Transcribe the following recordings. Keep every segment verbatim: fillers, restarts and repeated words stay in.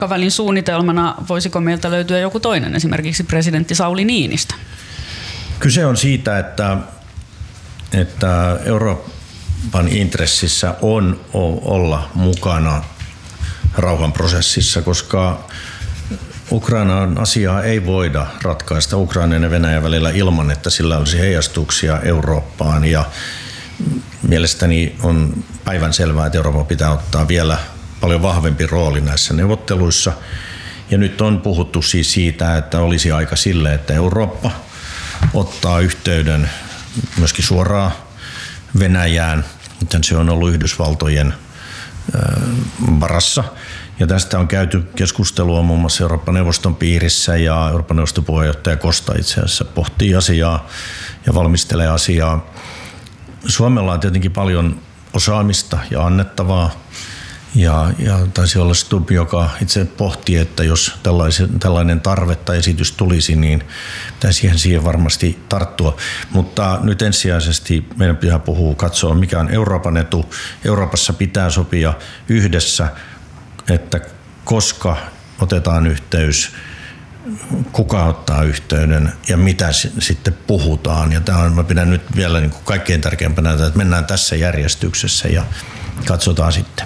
aikavälin suunnitelmana voisiko meiltä löytyä joku toinen, esimerkiksi presidentti Sauli Niinistö? Kyse on siitä, että, että Euroopan intressissä on olla mukana rauhanprosessissa, koska Ukrainan asiaa ei voida ratkaista Ukrainan ja Venäjän välillä ilman, että sillä olisi heijastuksia Eurooppaan. Ja mielestäni on päivänselvää, että Euroopan pitää ottaa vielä paljon vahvempi rooli näissä neuvotteluissa. Ja nyt on puhuttu siis siitä, että olisi aika sille, että Eurooppa ottaa yhteyden myöskin suoraan Venäjään, miten se on ollut Yhdysvaltojen varassa. Ja tästä on käyty keskustelua muun muassa Euroopan neuvoston piirissä ja Euroopan neuvoston puheenjohtaja Costa itse asiassa pohtii asiaa ja valmistelee asiaa. Suomella on tietenkin paljon osaamista ja annettavaa. Ja, ja taisi olla Stubb, joka itse pohti, että jos tällainen tarve tai esitys tulisi, niin pitäisi siihen, siihen varmasti tarttua. Mutta nyt ensisijaisesti meidän pitää puhua, katsoa mikä on Euroopan etu. Euroopassa pitää sopia yhdessä, että koska otetaan yhteys, kuka ottaa yhteyden ja mitä sitten puhutaan. Ja tämä on, mä pidän nyt vielä niin kuin kaikkein tärkeimpänä, että mennään tässä järjestyksessä ja katsotaan sitten.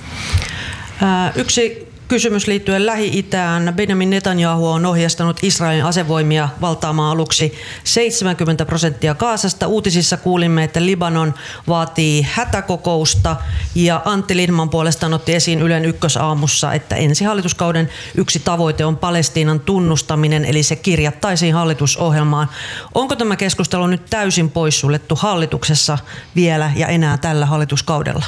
Yksi kysymys liittyen Lähi-Itään. Benjamin Netanyahu on ohjeistanut Israelin asevoimia valtaamaan aluksi seitsemänkymmentä prosenttia Gazasta. Uutisissa kuulimme, että Libanon vaatii hätäkokousta ja Antti Lindman puolestaan otti esiin Ylen ykkösaamussa, että ensi hallituskauden yksi tavoite on Palestiinan tunnustaminen, eli se kirjattaisiin hallitusohjelmaan. Onko tämä keskustelu nyt täysin poissuljettu hallituksessa vielä ja enää tällä hallituskaudella?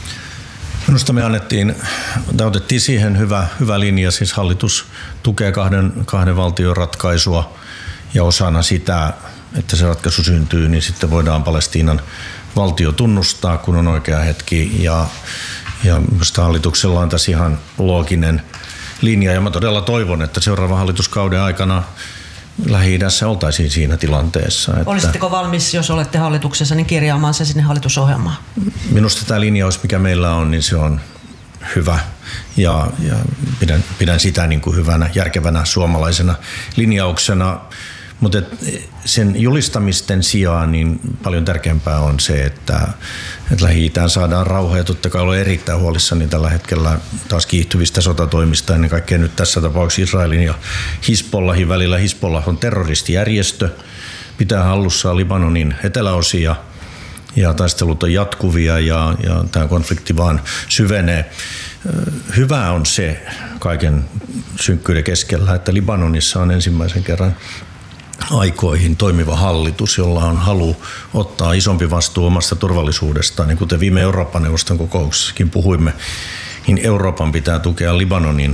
Minusta me annettiin, otettiin siihen hyvä, hyvä linja, siis hallitus tukee kahden, kahden valtion ratkaisua ja osana sitä, että se ratkaisu syntyy, niin sitten voidaan Palestiinan valtio tunnustaa, kun on oikea hetki ja, ja minusta hallituksella on tässä ihan looginen linja ja mä todella toivon, että seuraavan hallituskauden aikana Lähi-idässä oltaisiin siinä tilanteessa. Että olisitteko valmis, jos olette hallituksessa, niin kirjaamaan se sinne hallitusohjelmaan? Minusta tämä linjaus, mikä meillä on, niin se on hyvä ja, ja pidän, pidän sitä niin kuin hyvänä, järkevänä suomalaisena linjauksena. Mutta sen julistamisten sijaan niin paljon tärkeämpää on se, että, että Lähi-itään saadaan rauha ja totta kai olen erittäin huolissani tällä hetkellä taas kiihtyvistä sotatoimista, ennen kaikkea nyt tässä tapauksessa Israelin ja Hizbollahin välillä. Hizbollah on terroristijärjestö, pitää hallussaan Libanonin eteläosia ja taistelut on jatkuvia ja, ja tämä konflikti vaan syvenee. Hyvä on se kaiken synkkyyden keskellä, että Libanonissa on ensimmäisen kerran aikoihin toimiva hallitus, jolla on halu ottaa isompi vastuu omasta turvallisuudestaan. Niin kuten viime Euroopan neuvoston kokouksessakin puhuimme, niin Euroopan pitää tukea Libanonin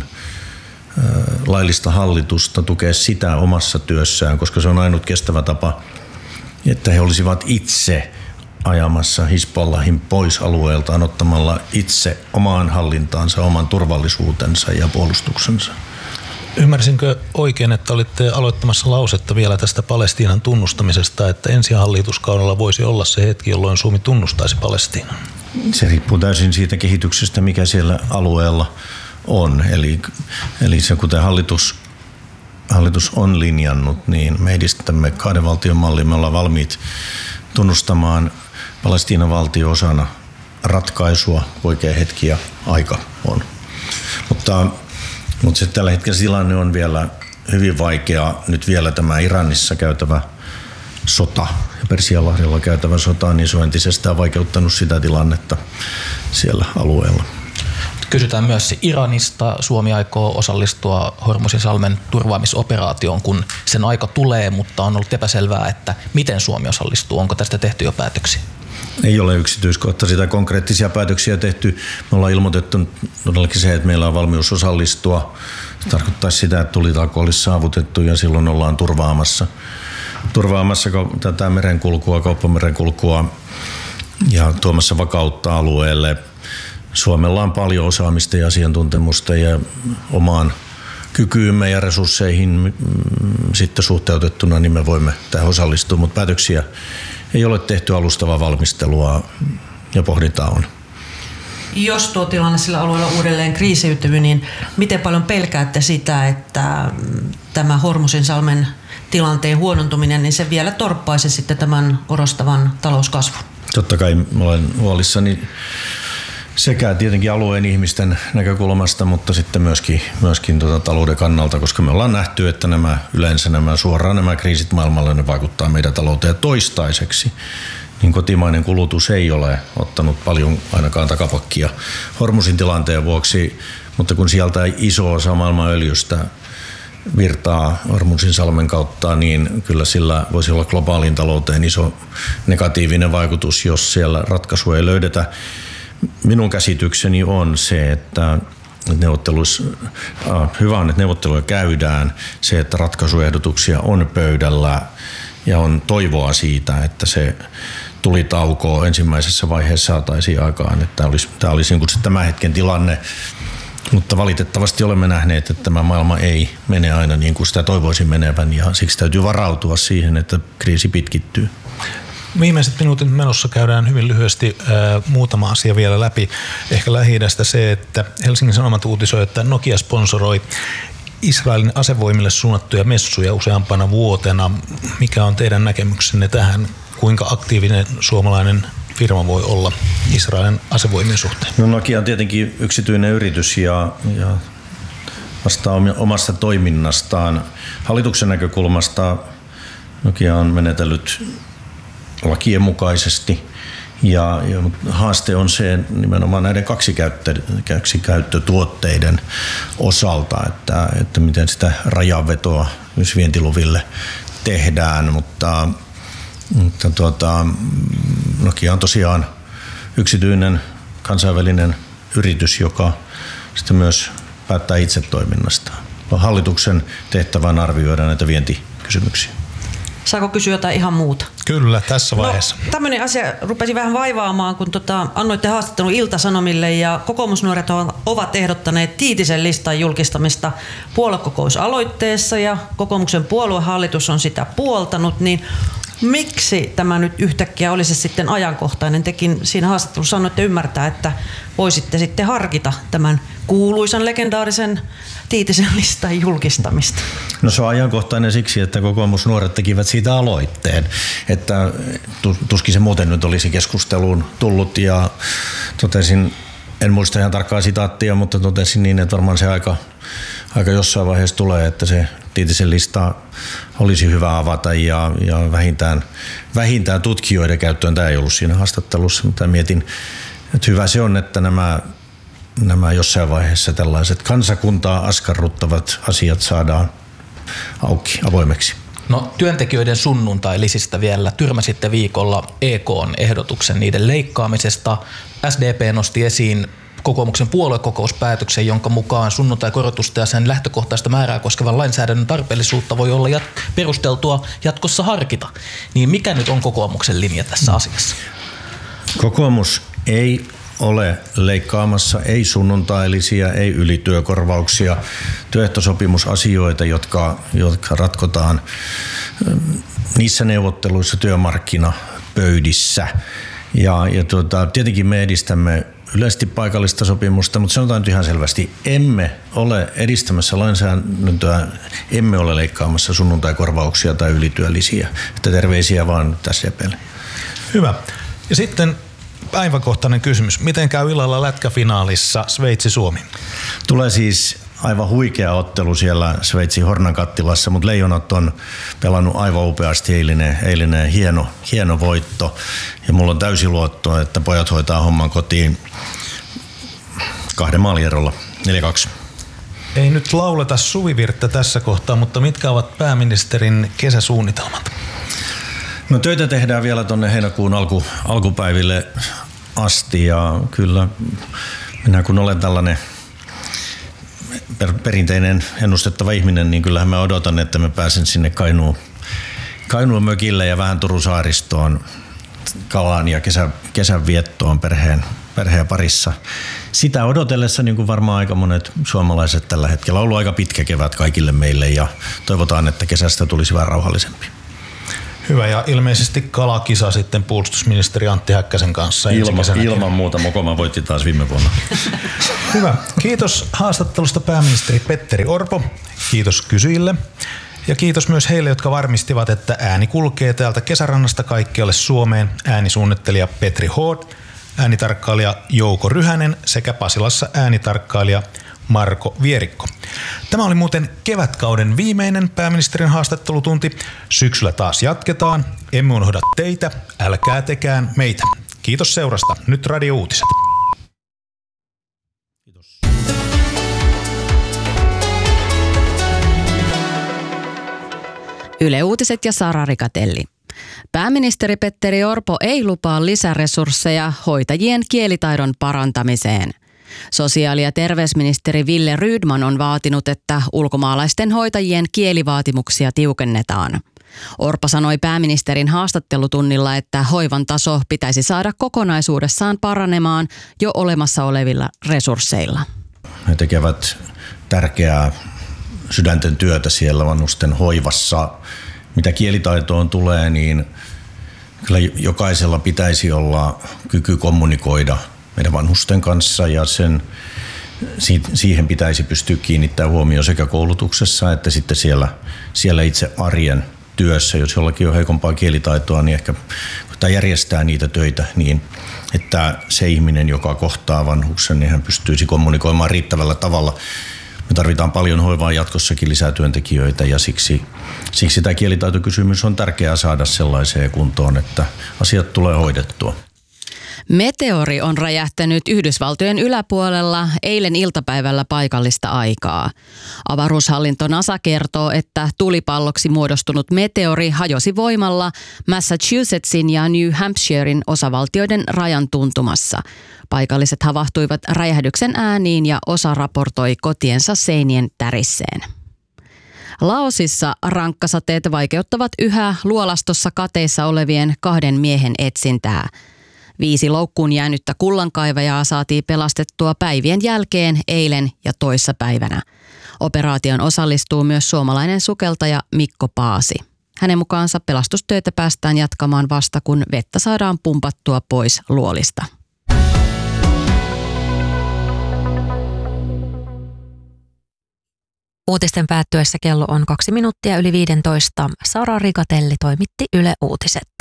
laillista hallitusta, tukea sitä omassa työssään, koska se on ainut kestävä tapa, että he olisivat itse ajamassa Hizbollahin pois alueeltaan ottamalla itse omaan hallintaansa, oman turvallisuutensa ja puolustuksensa. Ymmärsinkö oikein, että olitte aloittamassa lausetta vielä tästä Palestiinan tunnustamisesta, että ensi hallituskaudella voisi olla se hetki, jolloin Suomi tunnustaisi Palestiinan? Se riippuu täysin siitä kehityksestä, mikä siellä alueella on. Eli, eli se, kuten hallitus, hallitus on linjannut, niin me edistämme kahden valtion mallia. Me ollaan valmiit tunnustamaan Palestiinan valtio osana ratkaisua, oikea hetki ja aika on. Mutta Mutta se tällä hetkellä tilanne on vielä hyvin vaikea. Nyt vielä tämä Iranissa käytävä sota ja Persianlahdella käytävä sota, niin se on entisestään vaikeuttanut sitä tilannetta siellä alueella. Kysytään myös Iranista. Suomi aikoo osallistua Hormuzinsalmen turvaamisoperaatioon, kun sen aika tulee, mutta on ollut epäselvää, että miten Suomi osallistuu. Onko tästä tehty jo päätöksiä? Ei ole yksityiskohtaisia tai konkreettisia päätöksiä tehty. Me ollaan ilmoitettu todellakin se, että meillä on valmius osallistua. Se tarkoittaisi sitä, että tulitauko olisi saavutettu ja silloin ollaan turvaamassa, turvaamassa tätä merenkulkua, kauppamerenkulkua ja tuomassa vakautta alueelle. Suomella on paljon osaamista ja asiantuntemusta ja omaan kykyymme ja resursseihin sitten suhteutettuna, niin me voimme tähän osallistua, mutta päätöksiä ei ole tehty alustavaa valmistelua ja pohdintaa on. Jos tuo tilanne sillä alueella uudelleen kriisiytyy, niin miten paljon pelkäätte sitä, että tämä Hormuzinsalmen tilanteen huonontuminen, niin se vielä torppaisi sitten tämän orastavan talouskasvun? Totta kai olen huolissani sekä tietenkin alueen ihmisten näkökulmasta, mutta sitten myöskin, myöskin tuota talouden kannalta, koska me ollaan nähty, että nämä yleensä nämä suoraan nämä kriisit maailmalla ne vaikuttaa meidän talouteen toistaiseksi. Niin kotimainen kulutus ei ole ottanut paljon ainakaan takapakkia Hormuzin tilanteen vuoksi, mutta kun sieltä iso osa maailman öljystä virtaa Hormuzinsalmen kautta, niin kyllä sillä voisi olla globaaliin talouteen iso negatiivinen vaikutus, jos siellä ratkaisua ei löydetä. Minun käsitykseni on se, että neuvotteluissa, äh, hyvä on, että neuvotteluja käydään, se, että ratkaisuehdotuksia on pöydällä ja on toivoa siitä, että se tulitauko ensimmäisessä vaiheessa saataisiin aikaan, että tämä olisi, tämä olisi niin kuin se tämän hetken tilanne. Mutta valitettavasti olemme nähneet, että tämä maailma ei mene aina niin kuin sitä toivoisin menevän ja siksi täytyy varautua siihen, että kriisi pitkittyy. Viimeiset minuutit menossa käydään hyvin lyhyesti ää, muutama asia vielä läpi. Ehkä Lähi-idästä se, että Helsingin Sanomat uutisoi, että Nokia sponsoroi Israelin asevoimille suunnattuja messuja useampana vuotena. Mikä on teidän näkemyksenne tähän? Kuinka aktiivinen suomalainen firma voi olla Israelin asevoimien suhteen? No Nokia on tietenkin yksityinen yritys ja, ja vastaa omasta toiminnastaan. Hallituksen näkökulmasta Nokia on menetellyt lakien mukaisesti ja, ja haaste on se nimenomaan näiden kaksikäyttö, kaksikäyttötuotteiden osalta, että, että miten sitä rajanvetoa myös vientiluville tehdään, mutta, mutta tuota, Nokia on tosiaan yksityinen kansainvälinen yritys, joka sitten myös päättää itse toiminnastaan. Hallituksen tehtävän arvioida näitä vientikysymyksiä. Saako kysyä jotain ihan muuta? Kyllä, tässä vaiheessa. No, tämmöinen asia rupesi vähän vaivaamaan, kun tota, annoitte haastattelun Ilta-Sanomille ja kokoomusnuoret ovat ehdottaneet Tiitisen listan julkistamista puoluekokousaloitteessa ja kokoomuksen puoluehallitus on sitä puoltanut, niin miksi tämä nyt yhtäkkiä olisi sitten ajankohtainen? Tekin siinä haastattelussa annoitte ymmärtää, että voisitte sitten harkita tämän kuuluisan legendaarisen Tiitisen listan julkistamista. No se on ajankohtainen siksi, että kokoomusnuoret tekivät siitä aloitteen, että tuskin se muuten nyt olisi keskusteluun tullut ja totesin, en muista ihan tarkkaa sitaattia, mutta totesin niin, että varmaan se aika, aika jossain vaiheessa tulee, että se Tiitisen lista olisi hyvä avata ja, ja vähintään, vähintään tutkijoiden käyttöön. Tämä ei ollut siinä haastattelussa, mutta mietin, että hyvä se on, että nämä, nämä jossain vaiheessa tällaiset kansakuntaa askarruttavat asiat saadaan auki, avoimeksi. No työntekijöiden sunnuntai-lisistä vielä. Tyrmäsitte viikolla E K:n ehdotuksen niiden leikkaamisesta. S D P nosti esiin kokoomuksen puoluekokouspäätöksen, jonka mukaan sunnuntai-korotusta ja sen lähtökohtaista määrää koskevan lainsäädännön tarpeellisuutta voi olla jat- perusteltua jatkossa harkita. Niin mikä nyt on kokoomuksen linja tässä asiassa? Kokoomus ei ole leikkaamassa ei sunnuntailisia, ei ylityökorvauksia, työehtosopimusasioita, jotka, jotka ratkotaan niissä neuvotteluissa työmarkkinapöydissä. Ja, ja tuota, tietenkin me edistämme yleisesti paikallista sopimusta, mutta sanotaan nyt ihan selvästi, emme ole edistämässä lainsäädäntöä, emme ole leikkaamassa sunnuntaikorvauksia tai ylityölisiä. Että terveisiä vaan tässä jäpelle. Hyvä. Ja sitten päiväkohtainen kysymys. Miten käy illalla lätkäfinaalissa Sveitsi-Suomi? Tulee siis aivan huikea ottelu siellä Sveitsin Hornan kattilassa, mutta Leijonat on pelannut aivan upeasti eilinen, eilinen hieno, hieno voitto. Ja mulla on täysi luotto, että pojat hoitaa homman kotiin kahden maalierolla, neljä kaksi. Ei nyt lauleta suvivirttä tässä kohtaa, mutta mitkä ovat pääministerin kesäsuunnitelmat? No töitä tehdään vielä tuonne heinäkuun alku, alkupäiville asti ja kyllä minä kun olen tällainen per, perinteinen ennustettava ihminen, niin kyllähän mä odotan, että mä pääsen sinne Kainuun, Kainuun mökille ja vähän Turun saaristoon kalaan ja kesä, kesän viettoon perheen, perheen parissa. Sitä odotellessa, niin kuin varmaan aika monet suomalaiset tällä hetkellä, on ollut aika pitkä kevät kaikille meille ja toivotaan, että kesästä tulisi vähän rauhallisempi. Hyvä, ja ilmeisesti kalakisa sitten puolustusministeri Antti Häkkäsen kanssa. Ilma, ilman muuta, Mokoma voitti taas viime vuonna. Hyvä, kiitos haastattelusta pääministeri Petteri Orpo, kiitos kysyjille. Ja kiitos myös heille, jotka varmistivat, että ääni kulkee täältä Kesärannasta kaikkialle Suomeen. Äänisuunnittelija Petri Hood, äänitarkkailija Jouko Ryhänen sekä Pasilassa äänitarkkailija Marko Vierikko. Tämä oli muuten kevätkauden viimeinen pääministerin haastattelutunti. Syksyllä taas jatketaan. Emme unohda teitä, älkää tekään meitä. Kiitos seurasta. Nyt Radio Uutiset. Kiitos. Yle Uutiset ja Sara Rikatelli. Pääministeri Petteri Orpo ei lupaa lisäresursseja hoitajien kielitaidon parantamiseen. Sosiaali- ja terveysministeri Wille Rydman on vaatinut, että ulkomaalaisten hoitajien kielivaatimuksia tiukennetaan. Orpo sanoi pääministerin haastattelutunnilla, että hoivan taso pitäisi saada kokonaisuudessaan paranemaan jo olemassa olevilla resursseilla. He tekevät tärkeää sydänten työtä siellä vanhusten hoivassa. Mitä kielitaitoon tulee, niin kyllä jokaisella pitäisi olla kyky kommunikoida meidän vanhusten kanssa ja sen, siihen pitäisi pystyä kiinnittämään huomioon sekä koulutuksessa että sitten siellä, siellä itse arjen työssä. Jos jollakin on heikompaa kielitaitoa, niin ehkä pitää järjestää niitä töitä niin, että se ihminen, joka kohtaa vanhuksen, niin hän pystyisi kommunikoimaan riittävällä tavalla. Me tarvitaan paljon hoivaa jatkossakin, lisää työntekijöitä ja siksi, siksi tämä kielitaitokysymys on tärkeää saada sellaiseen kuntoon, että asiat tulee hoidettua. Meteori on räjähtänyt Yhdysvaltojen yläpuolella eilen iltapäivällä paikallista aikaa. Avaruushallinto NASA kertoo, että tulipalloksi muodostunut meteori hajosi voimalla Massachusettsin ja New Hampshiren osavaltioiden rajan tuntumassa. Paikalliset havahtuivat räjähdyksen ääniin ja osa raportoi kotiensa seinien tärisseen. Laosissa rankkasateet vaikeuttavat yhä luolastossa kateissa olevien kahden miehen etsintää. Viisi loukkuun jäänyttä kullankaivajaa saatiin pelastettua päivien jälkeen eilen ja toissapäivänä. Operaation osallistuu myös suomalainen sukeltaja Mikko Paasi. Hänen mukaansa pelastustöitä päästään jatkamaan vasta, kun vettä saadaan pumpattua pois luolista. Uutisten päättyessä kello on kaksi minuuttia yli viisitoista. Sara Rikatelli toimitti Yle Uutiset.